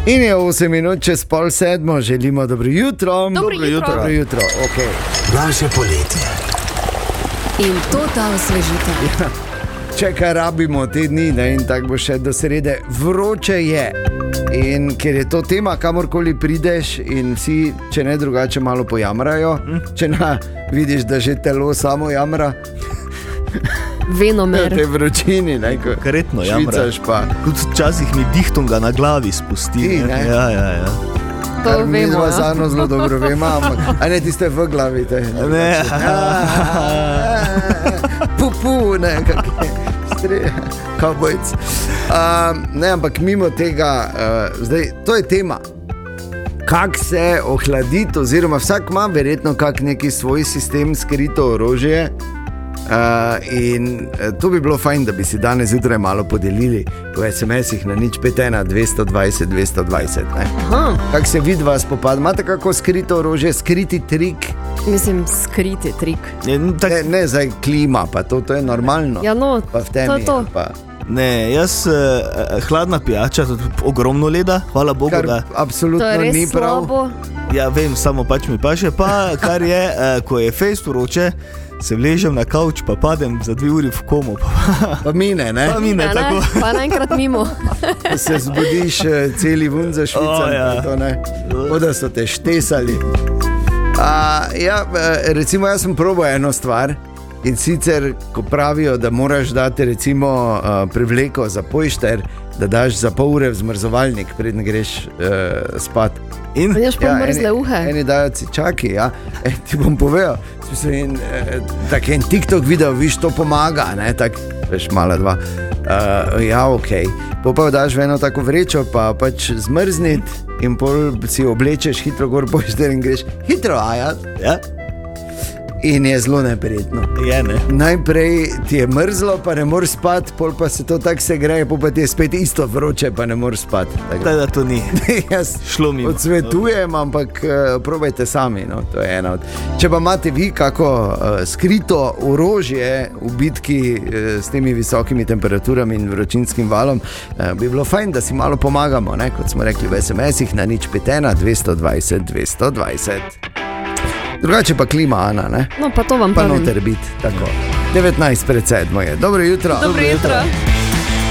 In je 8 minut čez 6:30, želimo dobro jutro. Dobro jutro. Dobro jutro. Okay. Naše poletje. In to ta osvežitev. Če kaj rabimo te dni, ne, in tako bo še do srede, vroče je. In ker je to tema, kamorkoli prideš in vsi, če ne drugače, malo pojamrajo, če ne vidiš, da že telo samo jamra. Venomer. Te vročini, ne, ko Konkretno jamra. švicaš pa. Tudi včasih mi dihtunga na glavi spusti. Ti, ne? Ja. To Kar mi vemo, dva ja. zano zelo dobro vemo, ampak a ne tiste v glavi te. Ne. Pupu, ne, kak je. Kavbojc. Ne, ampak mimo tega, zdaj, to je tema. Kako se ohladiti, oziroma vsak ima verjetno kak neki svoj sistem skrito orožje. In to bi bilo fajn, da bi si danes zjutraj malo podelili v SMS-ih na 051 220 220. Kako se vidva spopada? Imate kako skrito orožje, skriti trik? Mislim, skriti trik. Ne, zdaj klima, pa to je normalno. Ja, no, Pa v temi, to. pa, Ne, jaz hladna pijača, tudi ogromno leda, hvala Bogu, kar da. To absolutno je res ni prav. slabo. Ja, vem, samo pač mi paše. Pa, kar je, ko je fejst vroče, se vležem na kavč, pa padem za 2 uri v komo. Pa mine, ne? Pa mine, Ne, tako. pa naenkrat mimo. Ko se zbudiš celi vun za Švicem, ja. to ne. Kot da so te štesali. Recimo, jaz sem probal eno stvar. In sicer, ko pravijo, da moraš dati recimo prevleko za pojšter, da daš za pol ure v zmrzovalnik, preden greš spat. In Vidiš pa mrzle uhe. Eni dajo cičaki, ja. Ti bom povedal, tak en TikTok video, viš, to pomaga, ne, tak, veš, mala dva. Ja, ok. Pa daš v eno tako vrečo, pa pač zmrznit in pol si oblečeš hitro gor pojšter in greš hitro, ja. In je zelo neprijetno. je, ne. Najprej ti je mrzlo, pa ne moreš spati, pol pa se to tako segreje, pol pa ti je spet isto vroče, pa ne moreš spati. Da to ni. Jaz Šlo mimo. odsvetujem, ampak probajte sami. No, to je ena od. Če pa imate vi kako skrito orožje v bitki s temi visokimi temperaturami in vročinskim valom, bi bilo fajn, da si malo pomagamo, ne? Kot smo rekli v SMS-ih na 051 220 220. Drugače pa klima, Ana, ne? No, pa to vam Pa pravim. noter biti, tako. 19 pred 7 je. Dobro jutro. Dobro jutro.